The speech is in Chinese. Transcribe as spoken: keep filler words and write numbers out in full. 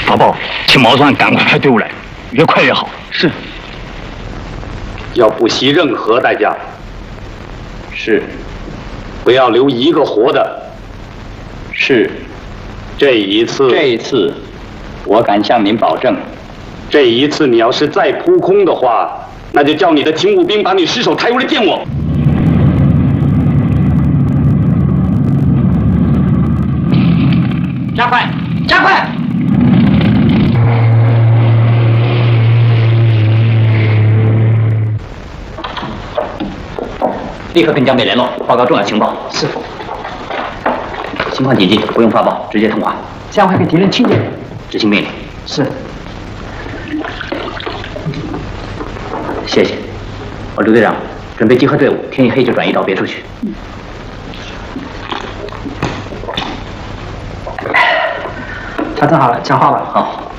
大宝，请毛算赶快派队伍来，越快越好。 是。 要不惜任何代价。 是。 不要留一个活的。 是。 这一次， 这一次，我敢向您保证， 这一次你要是再扑空的话，那就叫你的勤务兵把你尸首抬回来见我。 加快，加快！立刻跟江北联络，报告重要情报。 是。 情况紧急，不用发报，直接通话。 这样会给敌人听见。 执行命令。 是。 谢谢。哦，刘队长，准备集合队伍，天一黑就转移到别处去。嗯。 调整好了，讲话吧。 好。